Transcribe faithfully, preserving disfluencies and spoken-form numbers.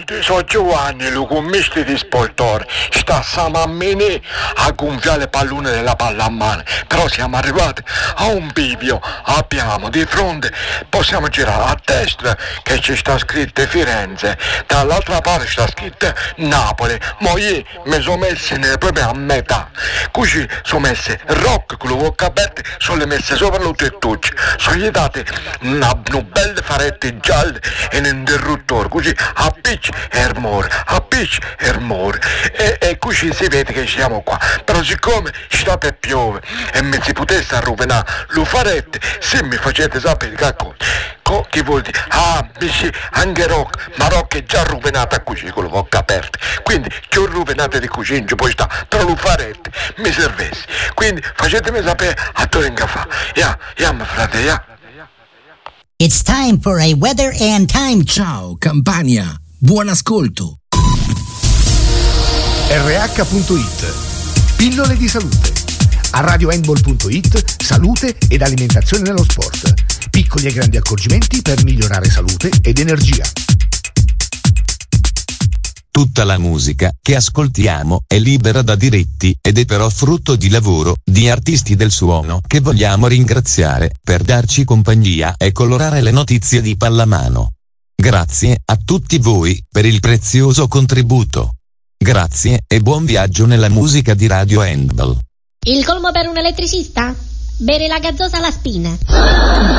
so Giovanni, lo commisti di sportore, sta Samammini a gonfiare le palline della palla a mano, però siamo arrivati a un bivio, abbiamo di fronte, possiamo girare a destra che ci sta scritto Firenze, dall'altra parte sta scritto Napoli, ma io mi sono messo proprio a metà, così sono messe rock con le bocche aperte, sono le messe sopra le tettucce, sono gli date una, una bella farette gialle e un interruttore, così appicci e rumore, appicci e rumore, e, e così si vede che siamo qua, però siccome sta per piove e mi si potesse rovinare lo farette, se mi facete sapere che cosa, co, che vuol dire, ah, dici, anche rock, ma rock è già rovinata così con le bocche aperte, quindi più rovinata di così non ci può stare, però lo farette mi servesse, quindi facetemi sapere a dove che fa, ya, ya, mio frate, ya. It's time for a weather and time. Ciao Campania, buon ascolto. R H punto it, pillole di salute. A radio handball punto it, salute ed alimentazione nello sport. Piccoli e grandi accorgimenti per migliorare salute ed energia. Tutta la musica che ascoltiamo è libera da diritti ed è però frutto di lavoro di artisti del suono che vogliamo ringraziare per darci compagnia e colorare le notizie di pallamano. Grazie a tutti voi per il prezioso contributo. Grazie e buon viaggio nella musica di Radio Handball. Il colmo per un elettricista? Bere la gazzosa alla spina.